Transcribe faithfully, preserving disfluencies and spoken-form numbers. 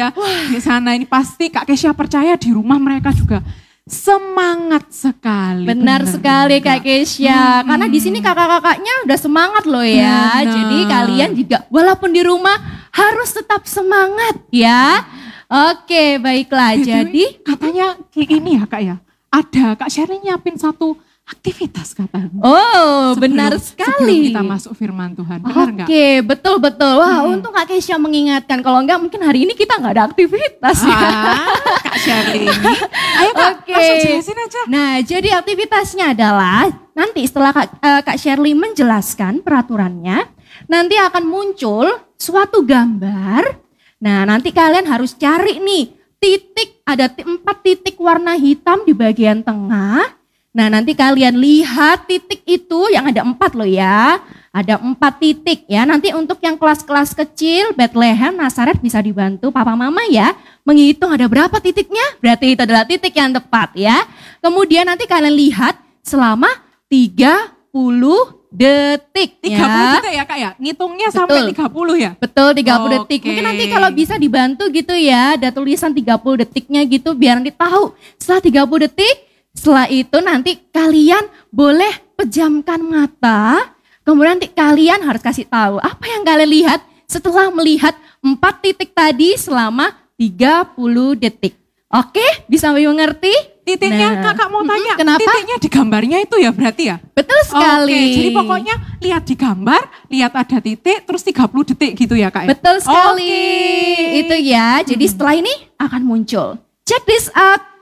ya di sana. Ini pasti Kak Kesya percaya di rumah mereka juga semangat sekali. Benar bener, sekali Kak Kesya. Hmm. Karena di sini kakak-kakaknya udah semangat loh ya. Bener. Jadi kalian juga walaupun di rumah harus tetap semangat ya. Oke, baiklah. Ya, jadi katanya ini ya Kak ya. Ada Kak Sherly nyiapin satu aktivitas katanya. Oh, sebelum, benar Sebelum sekali. kita masuk firman Tuhan, benar enggak? Oke, betul betul. Wah, hmm. untung Kak Kesya mengingatkan. Kalau enggak mungkin hari ini kita enggak ada aktivitas. Ah, Kak Sherly ini. Ayo Kak, Oke. langsung jelasin aja. Nah, jadi aktivitasnya adalah nanti setelah Kak, uh, Kak Sherly menjelaskan peraturannya, nanti akan muncul suatu gambar. Nah, nanti kalian harus cari nih titik, ada empat titik warna hitam di bagian tengah. Nah, nanti kalian lihat titik itu yang ada empat loh ya. Ada empat titik ya. Nanti untuk yang kelas-kelas kecil, Bethlehem, Nazaret bisa dibantu papa mama ya. Menghitung ada berapa titiknya, berarti itu adalah titik yang tepat ya. Kemudian nanti kalian lihat selama tiga puluh detik tiga puluh ya. detik ya Kak ya? Ngitungnya betul. Sampai tiga puluh ya? Betul, tiga puluh Oke. detik. Mungkin nanti kalau bisa dibantu gitu ya, ada tulisan tiga puluh detiknya gitu biar nanti tahu. Setelah tiga puluh detik, setelah itu nanti kalian boleh pejamkan mata, kemudian nanti kalian harus kasih tahu apa yang kalian lihat setelah melihat empat titik tadi selama tiga puluh detik. Oke, bisa mengerti? Titiknya nah, kakak mau tanya, kenapa? Titiknya di gambarnya itu ya berarti ya? Betul sekali. Oke, jadi pokoknya lihat di gambar, lihat ada titik, terus tiga puluh detik gitu ya Kak? Betul sekali, Oke. itu ya. Jadi setelah ini akan muncul. Check this out.